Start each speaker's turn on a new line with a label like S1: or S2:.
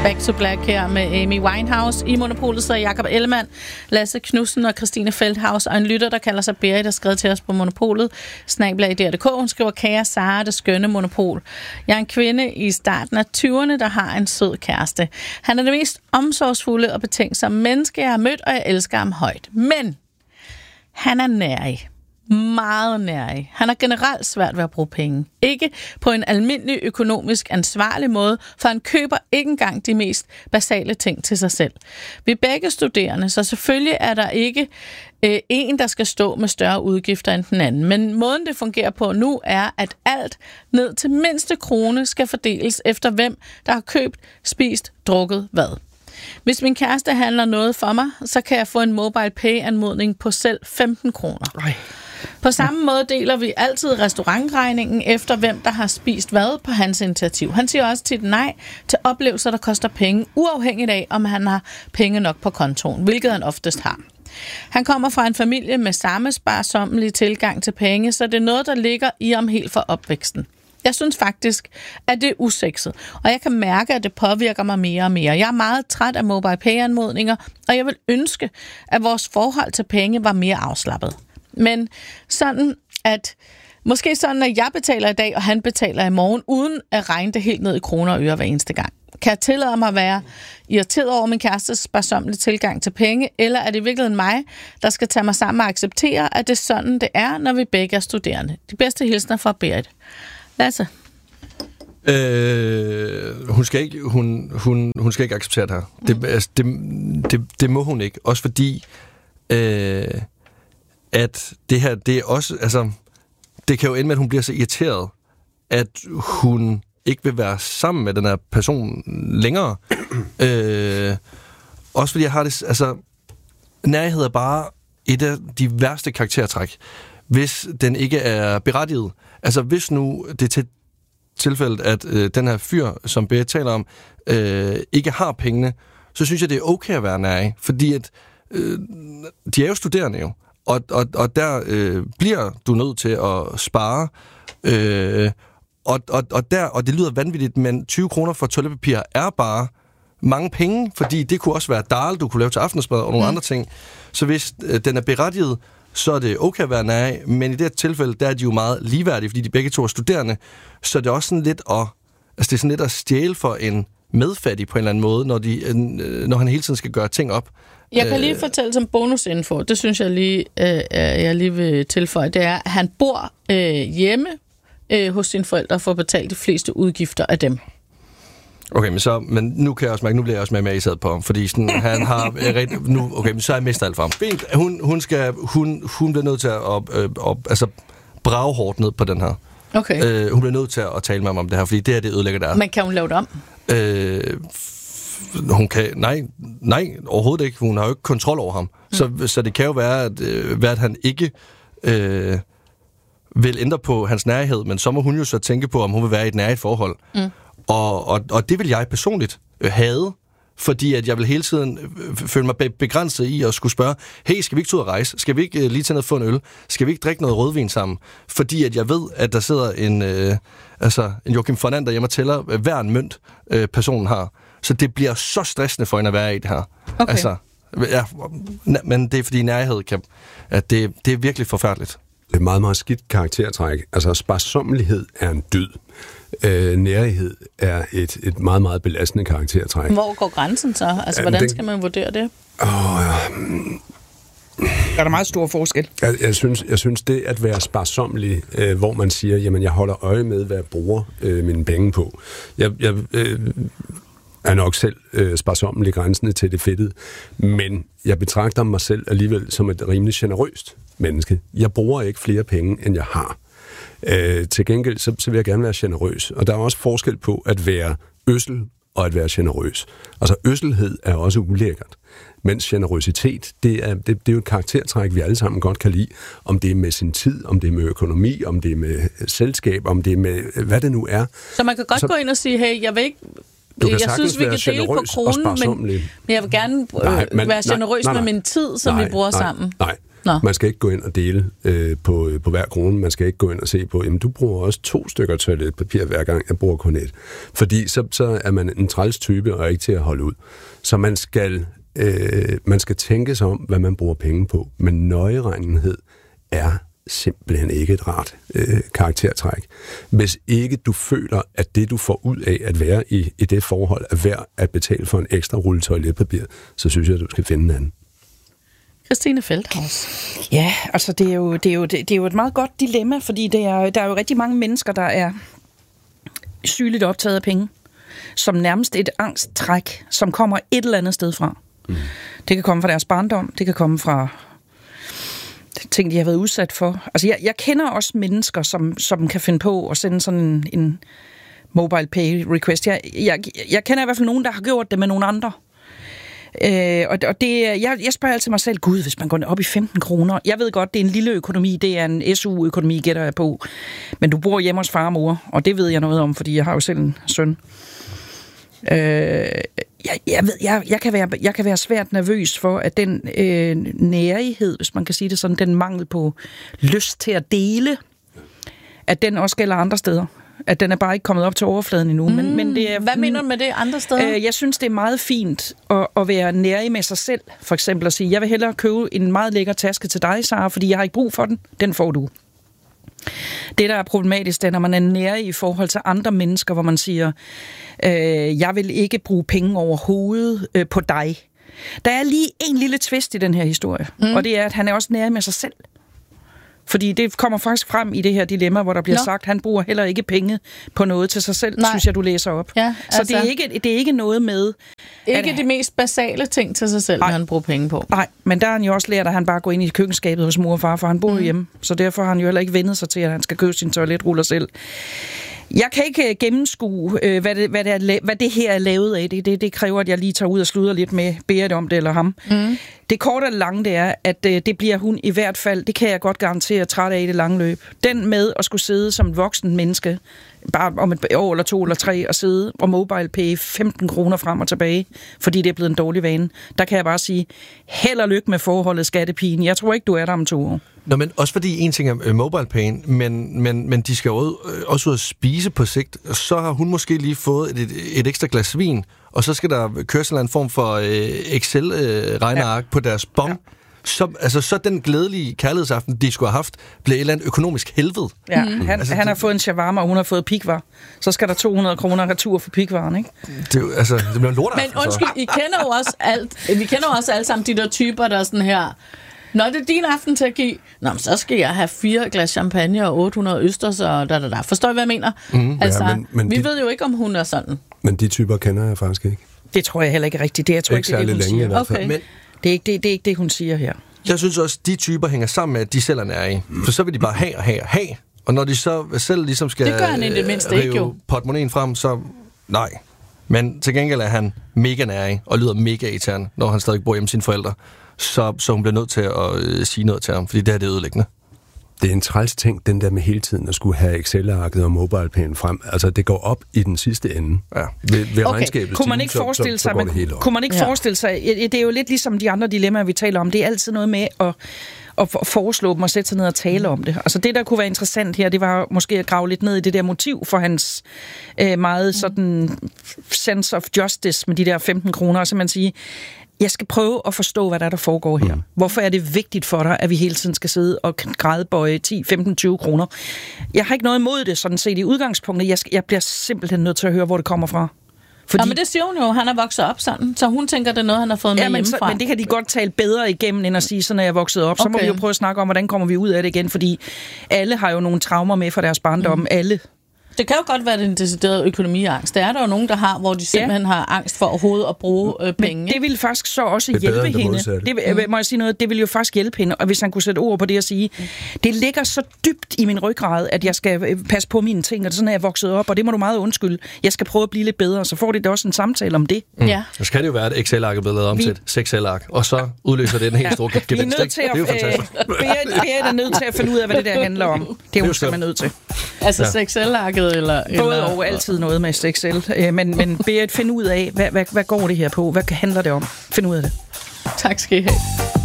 S1: Back to Black her med Amy Winehouse. I Monopolet sidder Jakob Ellemann, Lasse Knudsen og Christine Feldhaus, og en lytter, der kalder sig Berit, der skrev til os på Monopolet, @DR.dk. Hun skriver: Kære Sara, det skønne Monopol. Jeg er en kvinde i starten af 20'erne, der har en sød kæreste. Han er det mest omsorgsfulde og betænksomme menneske, jeg har mødt, og jeg elsker ham højt. Men han er nærig. Meget nærig. Han har generelt svært ved at bruge penge. Ikke på en almindelig økonomisk ansvarlig måde, for han køber ikke engang de mest basale ting til sig selv. Vi er begge studerende, så selvfølgelig er der ikke en, der skal stå med større udgifter end den anden. Men måden det fungerer på nu er, at alt ned til mindste krone skal fordeles efter hvem, der har købt, spist, drukket hvad. Hvis min kæreste handler noget for mig, så kan jeg få en mobile pay-anmodning på selv 15 kroner. På samme måde deler vi altid restaurantregningen efter hvem, der har spist hvad på hans initiativ. Han siger også tit nej til oplevelser, der koster penge, uafhængigt af, om han har penge nok på kontoen, hvilket han oftest har. Han kommer fra en familie med samme sparsommelige tilgang til penge, så det er noget, der ligger i ham helt fra opvæksten. Jeg synes faktisk, at det er usekset, og jeg kan mærke, at det påvirker mig mere og mere. Jeg er meget træt af mobile pay-anmodninger, og jeg vil ønske, at vores forhold til penge var mere afslappet. Men sådan, at måske sådan, at jeg betaler i dag, og han betaler i morgen, uden at regne det helt ned i kroner og øre hver eneste gang. Kan jeg tillade mig at være irriteret over min kærestes sparsommelige tilgang til penge, eller er det i virkeligheden mig, der skal tage mig sammen og acceptere, at det er sådan, det er, når vi begge er studerende? De bedste hilsner fra Berit. Lasse?
S2: Hun skal ikke acceptere det her. Det må hun ikke. Også fordi, at det her, det er også, altså, det kan jo ende med, at hun bliver så irriteret, at hun ikke vil være sammen med den her person længere. Også fordi jeg har det, altså, nærhed er bare et af de værste karaktertræk, hvis den ikke er berettiget. Altså, hvis nu det er tilfældet, at den her fyr, som Berit taler om, ikke har pengene, så synes jeg, det er okay at være nærig, fordi at de er jo studerende jo, og der bliver du nødt til at spare, og det lyder vanvittigt, men 20 kroner for toiletpapir er bare mange penge, fordi det kunne også være dal, du kunne lave til aftensmad og nogle andre ting. Så hvis den er berettiget, så er det okay at være nærig, men i det her tilfælde, der er de jo meget ligeværdige, fordi de begge to er studerende, så det er også sådan lidt det er sådan lidt at stjæle for en medfattig på en eller anden måde, når han hele tiden skal gøre ting op.
S1: Jeg kan lige fortælle som bonusinfo, det synes jeg lige vil tilføje, det er, at han bor hjemme hos sine forældre for at betale de fleste udgifter af dem.
S2: Okay, men nu kan jeg også mærke, nu bliver jeg også med i sad på ham, fordi sådan, han har men så er jeg mistet alt for ham. Fint, hun bliver nødt til at brage hårdt ned på den her.
S1: Okay.
S2: Hun bliver nødt til at tale med ham om det her, fordi det her, det ødelægger der.
S1: Men kan hun lave det om?
S2: Hun kan, nej, overhovedet ikke. Hun har jo ikke kontrol over ham. Så det kan jo være, at han ikke vil ændre på hans nærhed, men så må hun jo så tænke på, om hun vil være i et nærigt forhold. Og det vil jeg personligt have, fordi at jeg vil hele tiden føle mig begrænset i at skulle spørge, hey, skal vi ikke tage ud at rejse? Skal vi ikke lige tage ned og få en øl? Skal vi ikke drikke noget rødvin sammen? Fordi at jeg ved, at der sidder en Joachim von Ander hjemme og tæller hver en mønt, personen har. Så det bliver så stressende for hende at være i det her.
S1: Okay.
S2: Altså, ja, men det er fordi nærhed at det er virkelig forfærdeligt.
S3: Det er meget, meget skidt karaktertræk. Altså, sparsommelighed er en dyd. Nærighed er et meget, meget belastende karaktertræk.
S1: Hvor går grænsen så? Altså, hvordan skal man vurdere det?
S4: Der er meget stor forskel.
S3: Jeg synes det at være sparsommelig, hvor man siger, jamen jeg holder øje med, hvad jeg bruger mine penge på. Jeg er nok selv sparsommelig grænsende til det fedtede, men jeg betragter mig selv alligevel som et rimelig generøst menneske. Jeg bruger ikke flere penge, end jeg har. Til gengæld så vil jeg gerne være generøs, og der er også forskel på at være ødsel og at være generøs. Altså ødselhed er også ulækkert, mens generøsitet, det er jo et karaktertræk, vi alle sammen godt kan lide, om det er med sin tid, om det er med økonomi, om det er med selskab, om det er med hvad det nu er.
S1: Så man kan godt gå ind og sige, hey, jeg vil ikke... Jeg synes, vi kan dele på kronen, men jeg vil gerne være generøs med min tid, som vi bruger sammen. Nå.
S3: Man skal ikke gå ind og dele på hver krone. Man skal ikke gå ind og se på, jamen du bruger også 2 stykker toiletpapir hver gang, jeg bruger kun et. Fordi så er man en træls type og ikke til at holde ud. Så man skal tænke sig om, hvad man bruger penge på. Men nøjeregnenhed er simpelthen ikke et rart karaktertræk. Hvis ikke du føler, at det, du får ud af at være i det forhold, er værd at betale for en ekstra rulle toiletpapir, så synes jeg, at du skal finde en anden.
S1: Christine Feldhaus.
S4: Ja, altså det er jo et meget godt dilemma, fordi der er jo rigtig mange mennesker, der er sygeligt optaget af penge, som nærmest et angsttræk, som kommer et eller andet sted fra. Mm. Det kan komme fra deres barndom, det kan komme fra ting, de har været udsat for. Altså jeg kender også mennesker, som kan finde på at sende sådan en mobile pay request. Jeg kender i hvert fald nogen, der har gjort det med nogle andre. Og det, jeg spørger altid mig selv, gud, hvis man går op i 15 kroner. Jeg ved godt, det er en lille økonomi, det er en SU-økonomi, gætter jeg på. Men du bor hjemme hos far og mor, og det ved jeg noget om, fordi jeg har jo selv en søn. Jeg kan være svært nervøs for, at den nærighed, hvis man kan sige det sådan, den mangel på lyst til at dele, at den også gælder andre steder. At den er bare ikke kommet op til overfladen endnu. Men det er,
S1: hvad mener du med det andre steder?
S4: Jeg synes, det er meget fint at være nærig med sig selv. For eksempel at sige, jeg vil hellere købe en meget lækker taske til dig, Sara, fordi jeg har ikke brug for den. Den får du. Det, der er problematisk, det er, når man er nærig i forhold til andre mennesker, hvor man siger, jeg vil ikke bruge penge overhovedet på dig. Der er lige en lille twist i den her historie, og det er, at han er også nærig med sig selv. Fordi det kommer faktisk frem i det her dilemma, hvor der bliver sagt, at han bruger heller ikke penge på noget til sig selv, synes jeg, du læser op.
S1: Ja, altså,
S4: så det er ikke noget med...
S1: Ikke de mest basale ting til sig selv, når han bruger penge på.
S4: Nej, men der har han jo også lært, at han bare går ind i køkkenskabet hos mor og far, for han bor hjemme. Så derfor har han jo heller ikke vendet sig til, at han skal købe sin toiletruller selv. Jeg kan ikke gennemskue, hvad det her er lavet af. Det kræver, at jeg lige tager ud og sluder lidt med Berit om det eller ham. Mm. Det korte og lange, det er, at det bliver hun i hvert fald, det kan jeg godt garantere, træt af i det lange løb. Den med at skulle sidde som et voksen menneske, bare om et år eller 2 eller 3, og sidde og mobile pay 15 kroner frem og tilbage, fordi det er blevet en dårlig vane. Der kan jeg bare sige, held og lykke med forholdet, skattepigen. Jeg tror ikke, du er der om 2 år.
S2: Nå, men også fordi en ting er mobile pay, men de skal jo også ud at spise på sigt. Så har hun måske lige fået et ekstra glas vin, og så skal der køres en form for Excel-regneark på deres bon. Ja. Så den glædelige kærlighedsaften, de skulle have haft, blev et eller andet økonomisk helvede.
S4: Ja, han har fået en shawarma, og hun har fået pikvar. Så skal der 200 kroner retur for pikvaren, ikke?
S2: Det bliver en lortaften.
S1: Men undskyld, vi kender jo også alle sammen de der typer, der er sådan her... Når det er din aften til at give, så skal jeg have 4 glas champagne og 800 østers og da. Forstår I, hvad jeg mener? Vi ved jo ikke, om hun er sådan.
S3: Men de typer kender jeg faktisk ikke.
S4: Det tror jeg heller ikke rigtigt. Det tror ikke, det er det, hun siger.
S3: I hvert fald.
S1: Okay.
S3: Men
S4: det er ikke det, hun siger her.
S2: Jeg synes også, de typer hænger sammen med, at de selv er nærige. For så vil de bare have. Og når de så selv ligesom skal rive portemonnaen frem, så nej. Men til gengæld er han mega nærig og lyder mega irriterende, når han stadig bor hjemme med sine forældre. Så hun bliver nødt til at sige noget til ham, fordi det er ødelæggende.
S3: Det er en træls ting, den der med hele tiden at skulle have Excel-arket og mobile-pæn frem. Altså, det går op i den sidste ende. Ja. Ved regnskabet.
S4: Kunne man ikke forestille sig, forestille sig, det er jo lidt ligesom de andre dilemmaer, vi taler om. Det er altid noget med at foreslå dem og sætte sig ned og tale om det. Altså det, der kunne være interessant her, det var måske at grave lidt ned i det der motiv for hans meget sådan sense of justice med de der 15 kroner, og så man sige, jeg skal prøve at forstå, hvad der foregår her. Hvorfor er det vigtigt for dig, at vi hele tiden skal sidde og grædebøje 10, 15, 20 kroner? Jeg har ikke noget imod det, sådan set i udgangspunktet. Jeg bliver simpelthen nødt til at høre, hvor det kommer fra.
S1: Fordi... men det siger hun jo, han er vokset op sådan, så hun tænker, det er noget, han har fået med hjemmefra.
S4: Men det kan de godt tale bedre igennem, end at sige, så når jeg er vokset op. Så må vi jo prøve at snakke om, hvordan kommer vi ud af det igen, fordi alle har jo nogle traumer med fra deres barndom, alle.
S1: Det kan jo godt være en decideret økonomiangst. Det er der jo nogen, der har, hvor de simpelthen har angst for overhovedet at bruge penge.
S4: Men det vil faktisk så også hjælpe hende. Det må jeg sige noget, det vil jo faktisk hjælpe hende, og hvis han kunne sætte ord på det og sige, det ligger så dybt i min ryggrad, at jeg skal passe på mine ting, og det sådan er jeg vokset op, og det må du meget undskylde. Jeg skal prøve at blive lidt bedre, så får de da også en samtale om det.
S2: Ja. Så kan det jo være, at Excel-arket bliver lavet om til et 6-ark, og så udløser det en helt stor gevinst. Det er jo fantastisk.
S4: Berit er nødt til at finde ud af, hvad det der handler om. Det er hun simpelthen nødt til.
S1: Altså Excel-arket eller...
S4: Både og altid noget med Excel. Men Berit, find ud af, hvad går det her på? Hvad handler det om? Find ud af det.
S1: Tak skal I have.